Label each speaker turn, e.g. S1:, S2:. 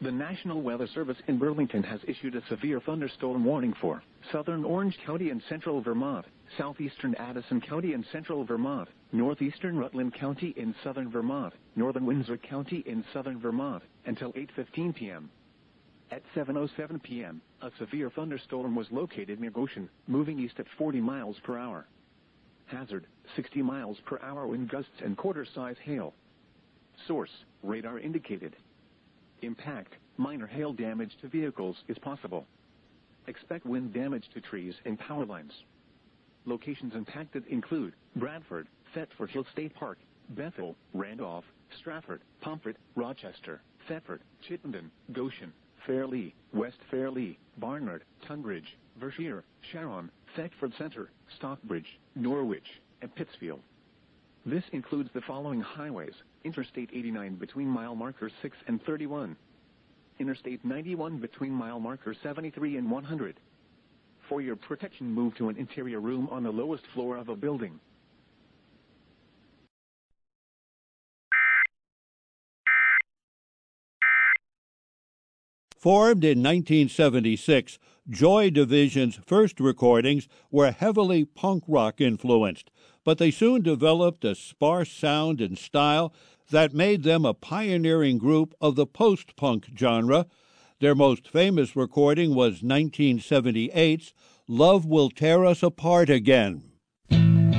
S1: The National Weather Service in Burlington has issued a severe thunderstorm warning for southern Orange County and central Vermont, southeastern Addison County and central Vermont, northeastern Rutland County in southern Vermont, northern Windsor County in southern Vermont, until 8:15 p.m. At 7:07 p.m., a severe thunderstorm was located near Goshen, moving east at 40 miles per hour. Hazard, 60 miles per hour wind gusts and quarter-size hail. Source, radar indicated. Impact, minor hail damage to vehicles is possible. Expect wind damage to trees and power lines. Locations impacted include Bradford, Thetford Hill State Park, Bethel, Randolph, Stratford, Pomfret, Rochester, Thetford, Chittenden, Goshen, Fairleigh, West Fairleigh, Barnard, Tunbridge, Vershire, Sharon, Thetford Center, Stockbridge, Norwich, and Pittsfield. This includes the following highways: Interstate 89 between mile markers 6 and 31. Interstate 91 between mile markers 73 and 100. For your protection, move to an interior room on the lowest floor of a building.
S2: Formed in 1976, Joy Division's first recordings were heavily punk rock influenced, but they soon developed a sparse sound and style that made them a pioneering group of the post-punk genre. Their most famous recording was 1978's Love Will Tear Us Apart Again.